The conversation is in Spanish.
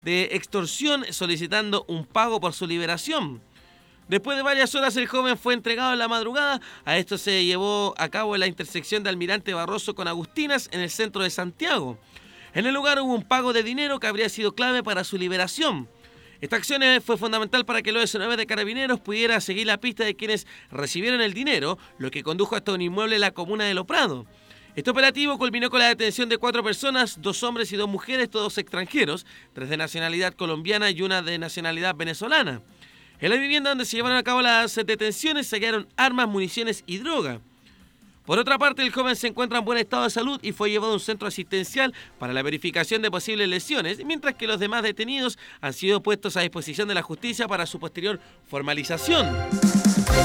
de extorsión solicitando un pago por su liberación. Después de varias horas el joven fue entregado en la madrugada. A esto se llevó a cabo en la intersección de Almirante Barroso con Agustinas en el centro de Santiago. En el lugar hubo un pago de dinero que habría sido clave para su liberación. Esta acción fue fundamental para que el OS9 de Carabineros pudiera seguir la pista de quienes recibieron el dinero, lo que condujo hasta un inmueble en la comuna de Lo Prado. Este operativo culminó con la detención de 4 personas, 2 hombres y 2 mujeres, todos extranjeros, 3 de nacionalidad colombiana y 1 de nacionalidad venezolana. En la vivienda donde se llevaron a cabo las detenciones se hallaron armas, municiones y droga. Por otra parte, el joven se encuentra en buen estado de salud y fue llevado a un centro asistencial para la verificación de posibles lesiones, mientras que los demás detenidos han sido puestos a disposición de la justicia para su posterior formalización.